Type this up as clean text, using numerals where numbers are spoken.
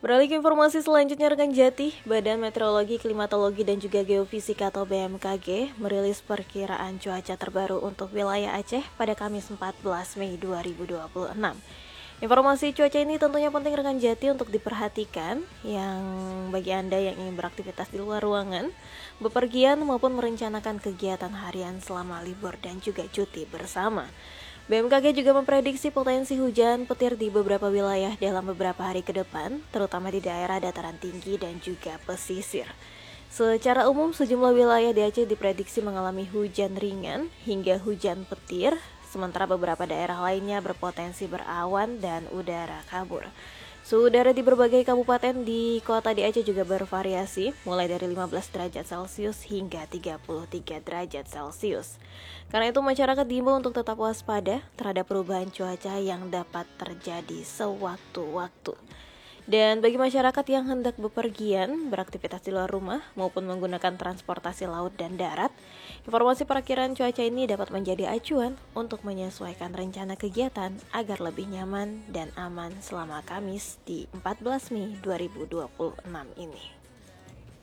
Beralih ke informasi selanjutnya, rekan Jati, Badan Meteorologi, Klimatologi, dan juga Geofisika atau BMKG merilis perkiraan cuaca terbaru untuk wilayah Aceh pada Kamis 14 Mei 2026. Informasi cuaca ini tentunya penting rekan Jati untuk diperhatikan yang bagi Anda yang ingin beraktivitas di luar ruangan, bepergian maupun merencanakan kegiatan harian selama libur dan juga cuti bersama. BMKG juga memprediksi potensi hujan petir di beberapa wilayah dalam beberapa hari ke depan, terutama di daerah dataran tinggi dan juga pesisir. Secara umum, sejumlah wilayah di Aceh diprediksi mengalami hujan ringan hingga hujan petir, sementara beberapa daerah lainnya berpotensi berawan dan udara kabur. Suhu udara di berbagai kabupaten di kota di Aceh juga bervariasi, mulai dari 15 derajat Celcius hingga 33 derajat Celcius. Karena itu masyarakat diimbau untuk tetap waspada terhadap perubahan cuaca yang dapat terjadi sewaktu-waktu. Dan bagi masyarakat yang hendak bepergian, beraktivitas di luar rumah maupun menggunakan transportasi laut dan darat, informasi perakiraan cuaca ini dapat menjadi acuan untuk menyesuaikan rencana kegiatan agar lebih nyaman dan aman selama Kamis di 14 Mei 2026 ini.